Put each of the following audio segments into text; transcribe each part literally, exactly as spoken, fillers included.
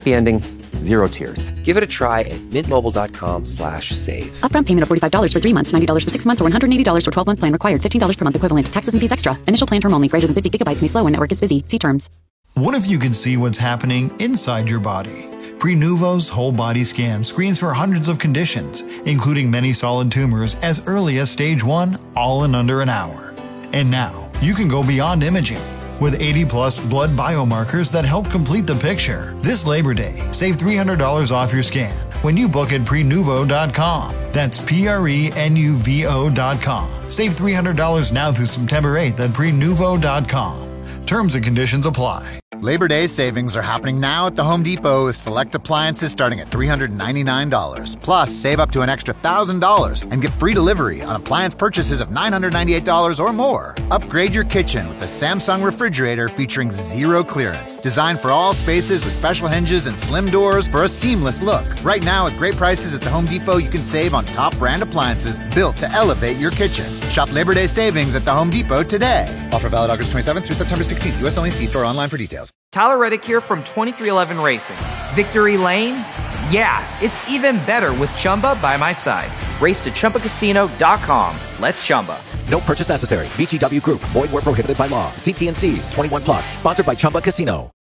Happy ending, zero tears. Give it a try at mintmobile.com slash save. Upfront payment of forty-five dollars for three months, ninety dollars for six months, or one hundred eighty dollars for twelve-month plan required. fifteen dollars per month equivalent. Taxes and fees extra. Initial plan term only. Greater than fifty gigabytes may slow when network is busy. See terms. What if you could see what's happening inside your body? Prenuvo's whole body scan screens for hundreds of conditions, including many solid tumors as early as stage one, all in under an hour. And now, you can go beyond imaging. With eighty plus blood biomarkers that help complete the picture. This Labor Day, save three hundred dollars off your scan when you book at prenuvo dot com. That's P R E N U V O dot com. Save three hundred dollars now through September eighth at prenuvo dot com. Terms and conditions apply. Labor Day savings are happening now at the Home Depot with select appliances starting at three hundred ninety-nine dollars. Plus, save up to an extra one thousand dollars and get free delivery on appliance purchases of nine hundred ninety-eight dollars or more. Upgrade your kitchen with the Samsung refrigerator featuring zero clearance. Designed for all spaces with special hinges and slim doors for a seamless look. Right now, with great prices at the Home Depot, you can save on top brand appliances built to elevate your kitchen. Shop Labor Day savings at the Home Depot today. Offer valid August twenty-seventh through September sixteenth. U S only. See store online for details. Tyler Reddick here from twenty-three eleven Racing. Victory Lane? Yeah, it's even better with Chumba by my side. Race to Chumba Casino dot com. Let's Chumba. No purchase necessary. V G W Group. Void where prohibited by law. See T and C's. twenty-one plus. Sponsored by Chumba Casino.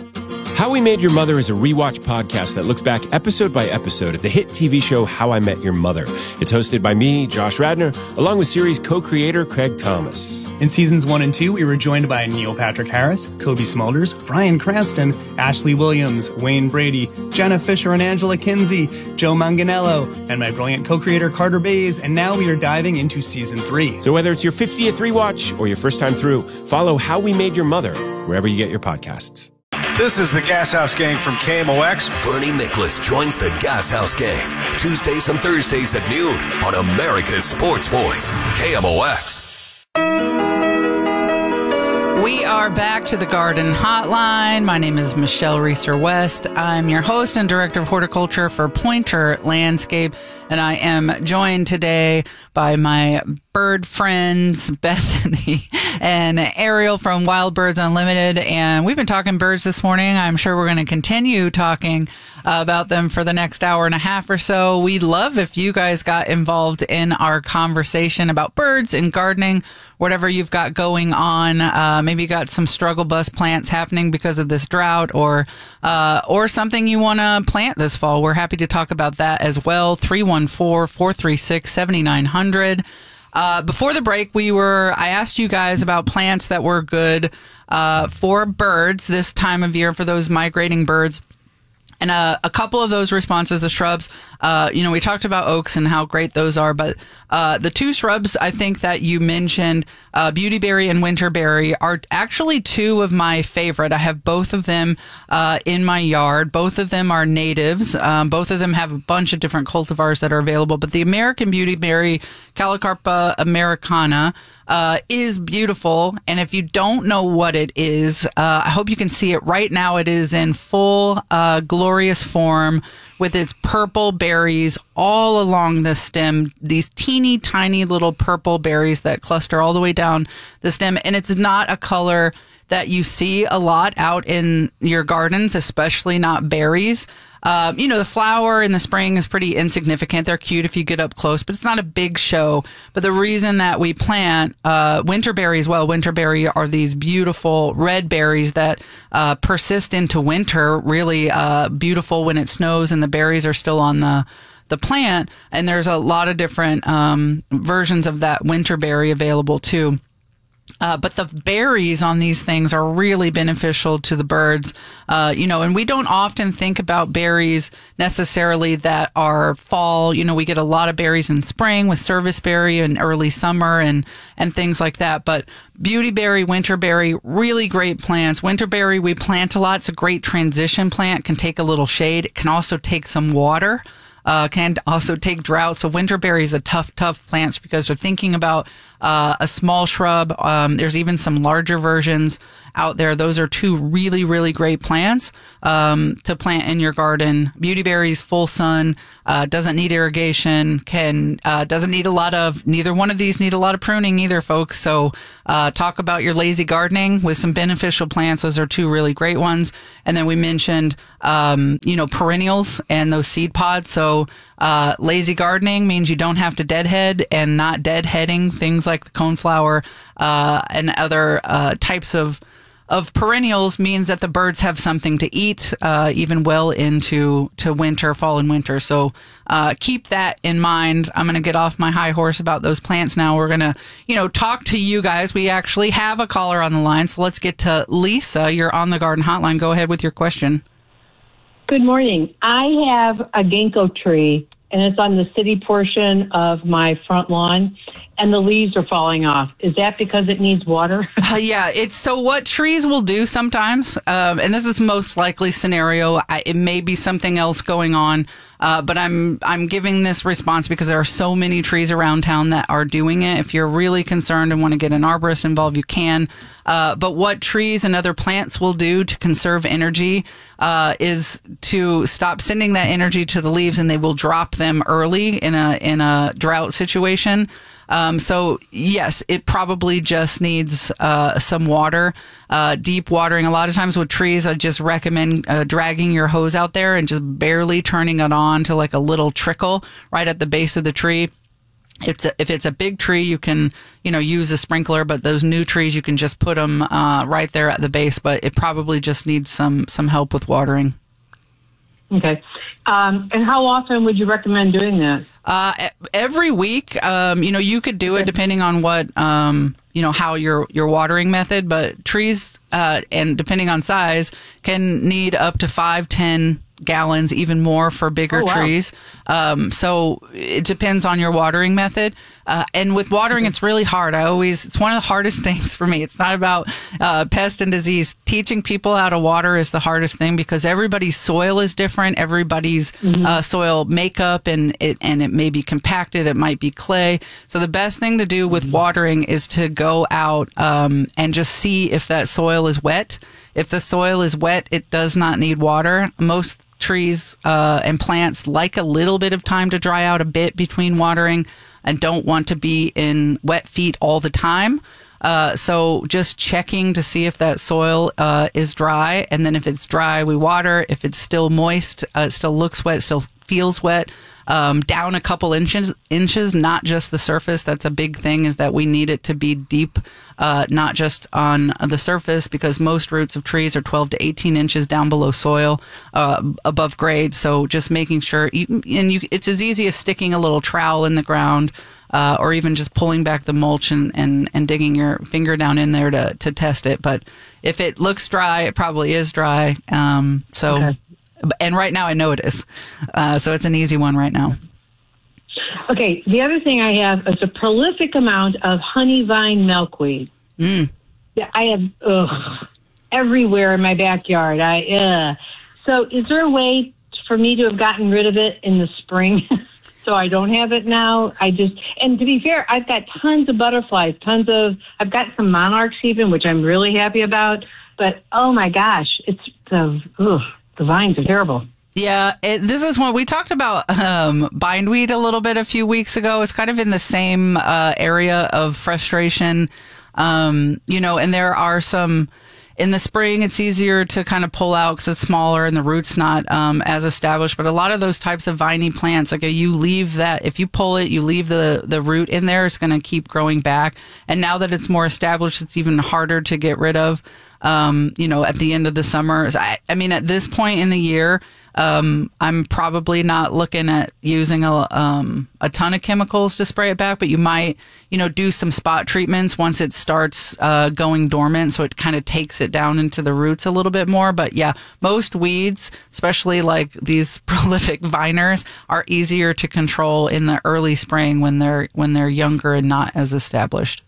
How We Made Your Mother is a rewatch podcast that looks back episode by episode at the hit T V show How I Met Your Mother. It's hosted by me, Josh Radnor, along with series co-creator Craig Thomas. In seasons one and two, we were joined by Neil Patrick Harris, Kobe Smulders, Bryan Cranston, Ashley Williams, Wayne Brady, Jenna Fisher and Angela Kinsey, Joe Manganiello, and my brilliant co-creator Carter Bays, and now we are diving into season three. So whether it's your fiftieth rewatch or your first time through, follow How We Made Your Mother wherever you get your podcasts. This is the Gas House Gang from K M O X. Bernie Miklasz joins the Gas House Gang Tuesdays and Thursdays at noon on America's Sports Voice, K M O X. We are back to the Garden Hotline. My name is Michelle Reeser West. I'm your host and director of horticulture for Pointer Landscape, and I am joined today by my bird friends, Bethany and Ariel from Wild Birds Unlimited. And we've been talking birds this morning. I'm sure we're going to continue talking uh, about them for the next hour and a half or so. We'd love if you guys got involved in our conversation about birds and gardening, whatever you've got going on. Uh, maybe you got some struggle bus plants happening because of this drought, or uh, or something you want to plant this fall. We're happy to talk about that as well. three one four, four three six, seven nine zero zero. Uh, before the break, we were, I asked you guys about plants that were good, uh, for birds this time of year, for those migrating birds. And, uh, a couple of those responses, the shrubs, uh, you know, we talked about oaks and how great those are, but, uh, the two shrubs I think that you mentioned, uh, beautyberry and winterberry, are actually two of my favorite. I have both of them, uh, in my yard. Both of them are natives. Um, both of them have a bunch of different cultivars that are available, but the American beautyberry, Calocarpa americana, uh, is beautiful. And if you don't know what it is, uh, I hope you can see it right now. It is in full, uh, glorious form with its purple berries all along the stem, these teeny tiny little purple berries that cluster all the way down the stem. And it's not a color that you see a lot out in your gardens, especially not berries. Um, you know, the flower in the spring is pretty insignificant. They're cute if you get up close, but it's not a big show. But the reason that we plant uh winterberry as well, winterberry are these beautiful red berries that uh persist into winter, really uh beautiful when it snows and the berries are still on the the plant. And there's a lot of different um versions of that winterberry available too. Uh, but the berries on these things are really beneficial to the birds. Uh, you know, and we don't often think about berries necessarily that are fall. You know, we get a lot of berries in spring with serviceberry and early summer and, and things like that. But beautyberry, winterberry, really great plants. Winterberry, we plant a lot. It's a great transition plant, can take a little shade. It can also take some water. Uh, can also take drought. So winterberry is a tough, tough plant because they're thinking about uh, a small shrub. Um, there's even some larger versions. out there. Those are two really, really great plants um, to plant in your garden. Beautyberries, full sun, uh, doesn't need irrigation, can uh, doesn't need a lot of, neither one of these need a lot of pruning either, folks. So uh, talk about your lazy gardening with some beneficial plants. Those are two really great ones. And then we mentioned, um, you know, perennials and those seed pods. So uh, lazy gardening means you don't have to deadhead, and not deadheading things like the coneflower uh, and other uh, types of of perennials means that the birds have something to eat, uh, even well into to winter, fall and winter. So uh, keep that in mind. I'm going to get off my high horse about those plants now. We're going to, you know, talk to you guys. We actually have a caller on the line, so let's get to Lisa. You're on the Garden Hotline. Go ahead with your question. Good morning. I have a ginkgo tree, and it's on the city portion of my front lawn, and the leaves are falling off. Is that because it needs water? uh, yeah, it's so what trees will do sometimes, um, and this is most likely scenario. I, it may be something else going on, uh, but I'm I'm giving this response because there are so many trees around town that are doing it. If you're really concerned and want to get an arborist involved, you can. Uh, but what trees and other plants will do to conserve energy uh, is to stop sending that energy to the leaves, and they will drop them early in a in a drought situation. Um, so yes, it probably just needs uh, some water, uh, deep watering. A lot of times with trees, I just recommend uh, dragging your hose out there and just barely turning it on to like a little trickle right at the base of the tree. It's a, if it's a big tree, you can, you know, use a sprinkler, but those new trees, you can just put them uh, right there at the base, but it probably just needs some, some help with watering. Okay. Um, and how often would you recommend doing that? Uh, every week. Um, you know, you could do it depending on what, um, you know, how your, your watering method, but trees, uh, and depending on size can need up to five, ten gallons, even more for bigger oh, wow. trees. Um, so it depends on your watering method. Uh, and with watering, it's really hard. I always, it's one of the hardest things for me. It's not about, uh, pest and disease. Teaching people how to water is the hardest thing because everybody's soil is different. Everybody's, mm-hmm. uh, soil makeup and it, and it may be compacted. It might be clay. So the best thing to do with mm-hmm. watering is to go out, um, and just see if that soil is wet. If the soil is wet, it does not need water. Most trees uh, and plants like a little bit of time to dry out a bit between watering and don't want to be in wet feet all the time. Uh, so just checking to see if that soil uh, is dry. And then if it's dry, we water. If it's still moist, uh, it still looks wet, it still feels wet. Um, down a couple inches, inches, not just the surface. That's a big thing is that we need it to be deep, uh, not just on the surface because most roots of trees are twelve to eighteen inches down below soil, uh, above grade. So just making sure, you, and you, it's as easy as sticking a little trowel in the ground, uh, or even just pulling back the mulch and, and, and digging your finger down in there to, to test it. But if it looks dry, it probably is dry. Um, so. Okay. And right now I know it is. Uh, so it's an easy one right now. Okay. The other thing I have is a prolific amount of honey vine milkweed. Mm. I have ugh, everywhere in my backyard. I uh. So is there a way for me to have gotten rid of it in the spring so I don't have it now? I just, and to be fair, I've got tons of butterflies, tons of, I've got some monarchs even, which I'm really happy about. But oh my gosh, it's the, ugh. The vines are terrible. Yeah, it, this is what we talked about um, bindweed a little bit a few weeks ago. It's kind of in the same uh, area of frustration, um, you know, and there are some, in the spring, it's easier to kind of pull out because it's smaller and the root's not um, as established. But a lot of those types of viney plants, like you leave that, if you pull it, you leave the, the root in there, it's going to keep growing back. And now that it's more established, it's even harder to get rid of. Um, you know, at the end of the summer, I, I mean, at this point in the year, um, I'm probably not looking at using a, um, a ton of chemicals to spray it back, but you might, you know, do some spot treatments once it starts, uh, going dormant. So it kind of takes it down into the roots a little bit more. But yeah, most weeds, especially like these prolific viners, are easier to control in the early spring when they're, when they're younger and not as established.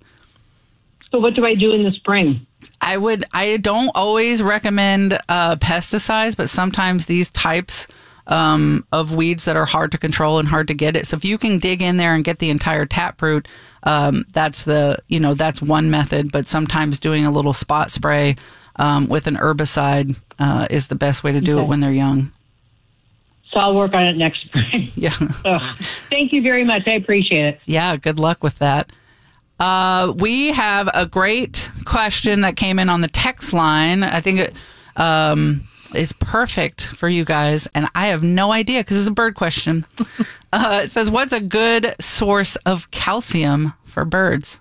So what do I do in the spring? I would, I don't always recommend uh, pesticides, but sometimes these types um, of weeds that are hard to control and hard to get it. So if you can dig in there and get the entire taproot, um, that's the, you know, that's one method. But sometimes doing a little spot spray um, with an herbicide uh, is the best way to do Okay. it when they're young. So I'll work on it next spring. Yeah. Ugh. Thank you very much. I appreciate it. Yeah, good luck with that. Uh, we have a great question that came in on the text line. I think it um, is perfect for you guys, and I have no idea because it's a bird question. uh, it says, what's a good source of calcium for birds?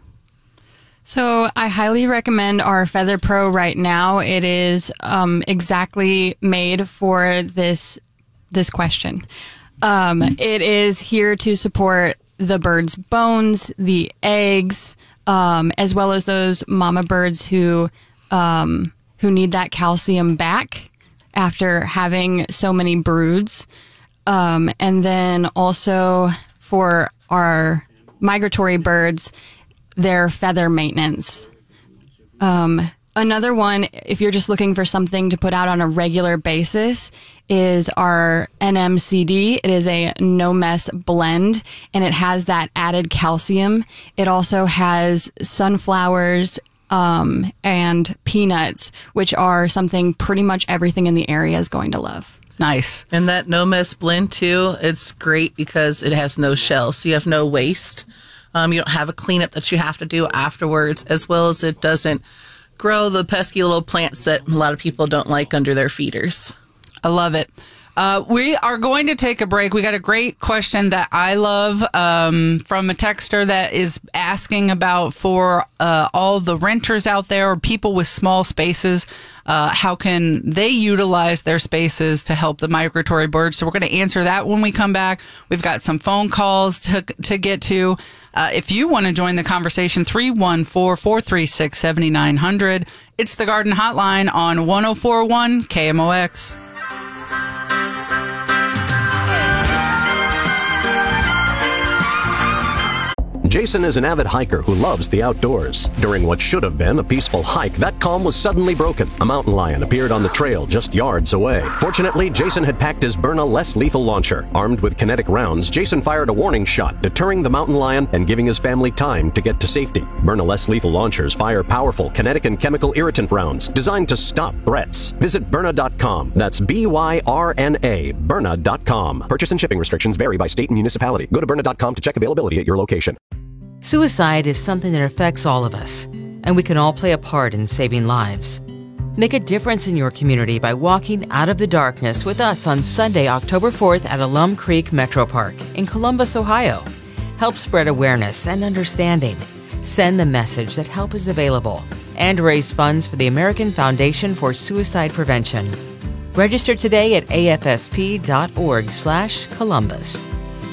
So I highly recommend our Feather Pro right now. It is um, exactly made for this this question. Um, it is here to support the bird's bones, the eggs, um, as well as those mama birds who um, who need that calcium back after having so many broods. Um, and then also for our migratory birds, their feather maintenance. Um, another one, if you're just looking for something to put out on a regular basis, is our N M C D. It is a no-mess blend, and it has that added calcium. It also has sunflowers um, and peanuts, which are something pretty much everything in the area is going to love. Nice. And that no mess blend too, it's great because it has no shell, so you have no waste. Um, you don't have a cleanup that you have to do afterwards, as well as it doesn't grow the pesky little plants that a lot of people don't like under their feeders. I love it. Uh, we are going to take a break. We got a great question that I love um, from a texter that is asking about for uh, all the renters out there or people with small spaces. Uh, how can they utilize their spaces to help the migratory birds? So we're going to answer that when we come back. We've got some phone calls to to get to. Uh, if you want to join the conversation, three one four, four three six, seven nine zero zero. It's the Garden Hotline on one oh four point one K M O X. Jason is an avid hiker who loves the outdoors. During what should have been a peaceful hike, that calm was suddenly broken. A mountain lion appeared on the trail just yards away. Fortunately, Jason had packed his Byrna less lethal launcher. Armed with kinetic rounds, Jason fired a warning shot, deterring the mountain lion and giving his family time to get to safety. Byrna less lethal launchers fire powerful kinetic and chemical irritant rounds designed to stop threats. Visit Byrna dot com. That's B Y R N A, Byrna dot com. Purchase and shipping restrictions vary by state and municipality. Go to Byrna dot com to check availability at your location. Suicide is something that affects all of us, and we can all play a part in saving lives. Make a difference in your community by walking out of the darkness with us on Sunday, October fourth at Alum Creek Metro Park in Columbus, Ohio. Help spread awareness and understanding. Send the message that help is available and raise funds for the American Foundation for Suicide Prevention. Register today at A F S P dot org slash Columbus.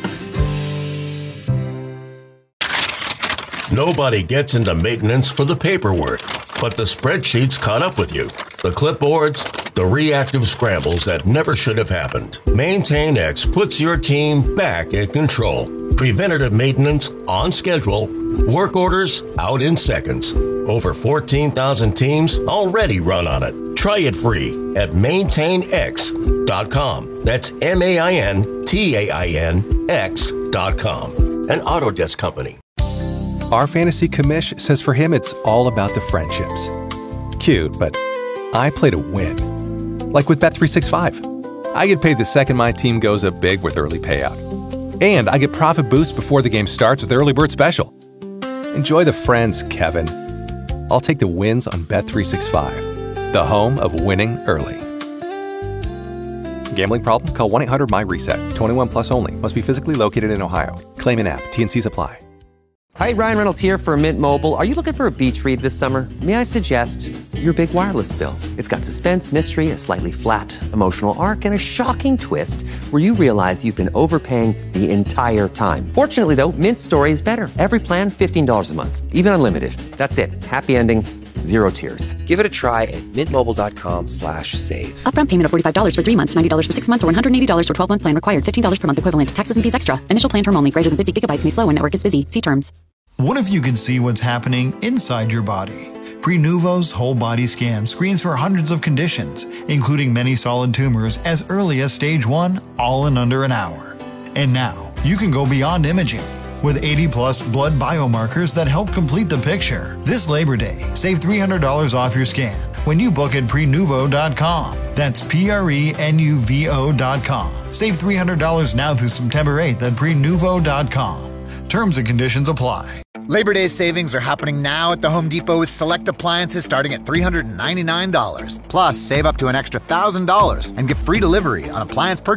Nobody gets into maintenance for the paperwork, but the spreadsheets caught up with you. The clipboards, the reactive scrambles that never should have happened. MaintainX puts your team back in control. Preventative maintenance on schedule. Work orders out in seconds. Over fourteen thousand teams already run on it. Try it free at maintain x dot com. That's M A I N T A I N X dot com. An Autodesk company. Our fantasy commish says for him it's all about the friendships. Cute, but I play to win. Like with Bet three sixty-five. I get paid the second my team goes up big with early payout. And I get profit boost before the game starts with Early Bird Special. Enjoy the friends, Kevin. I'll take the wins on Bet three sixty-five, the home of winning early. Gambling problem? Call one eight hundred my reset. twenty-one plus only. Must be physically located in Ohio. Claim in app. T N Cs apply. Hi, Ryan Reynolds here for Mint Mobile. Are you looking for a beach read this summer? May I suggest your big wireless bill? It's got suspense, mystery, a slightly flat, emotional arc, and a shocking twist where you realize you've been overpaying the entire time. Fortunately, though, Mint's story is better. Every plan, fifteen dollars a month. Even unlimited. That's it. Happy ending. Zero tears. Give it a try at mintmobile.com slash save. Upfront payment of forty-five dollars for three months, ninety dollars for six months, or one hundred eighty dollars for twelve-month plan required. fifteen dollars per month equivalent. Taxes and fees extra. Initial plan term only. Greater than fifty gigabytes may slow when network is busy. See terms. What if you could see what's happening inside your body? Prenuvo's whole body scan screens for hundreds of conditions, including many solid tumors as early as stage one, all in under an hour. And now, you can go beyond imaging. With eighty plus blood biomarkers that help complete the picture. This Labor Day, save three hundred dollars off your scan when you book at prenuvo dot com. That's P R E N U V O dot com. Save three hundred dollars now through September eighth at prenuvo dot com. Terms and conditions apply. Labor Day savings are happening now at the Home Depot with select appliances starting at three hundred ninety-nine dollars. Plus, save up to an extra one thousand dollars and get free delivery on appliance purchases